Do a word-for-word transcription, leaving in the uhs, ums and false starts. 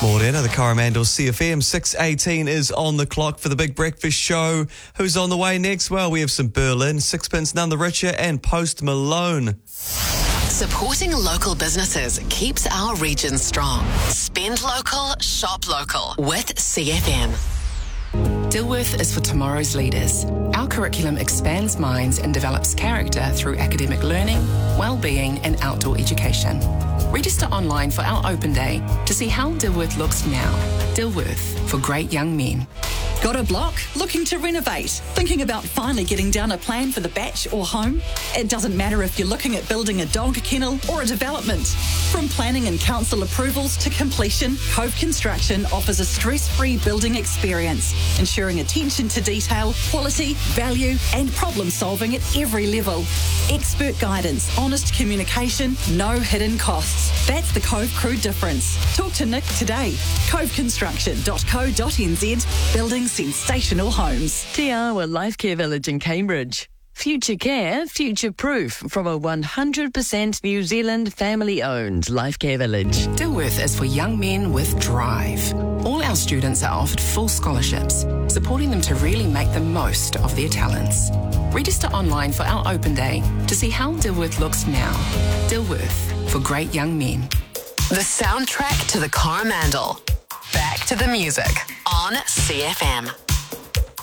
Morena, the Coromandel C F M. six eighteen is on the clock for the Big Breakfast Show. Who's on the way next? Well, we have some Berlin, Sixpence None the Richer, and Post Malone. Supporting local businesses keeps our region strong. Spend local, shop local with C F M. Dilworth is for tomorrow's leaders. Our curriculum expands minds and develops character through academic learning, well-being and outdoor education. Register online for our open day to see how Dilworth looks now. Dilworth, for great young men. Got a block? Looking to renovate? Thinking about finally getting down a plan for the batch or home? It doesn't matter if you're looking at building a dog kennel or a development. From planning and council approvals to completion, Cove Construction offers a stress-free building experience, ensuring attention to detail, quality, value and problem solving at every level. Expert guidance, honest communication, no hidden costs. That's the Cove Crew difference. Talk to Nick today. cove construction dot co dot n z. Building sensational homes. Te Awa Life Care Village in Cambridge. Future care, future proof from a one hundred percent New Zealand family-owned Life Care Village. Dilworth is for young men with drive. All our students are offered full scholarships, supporting them to really make the most of their talents. Register online for our open day to see how Dilworth looks now. Dilworth, for great young men. The soundtrack to the Coromandel. Back to the music on C F M.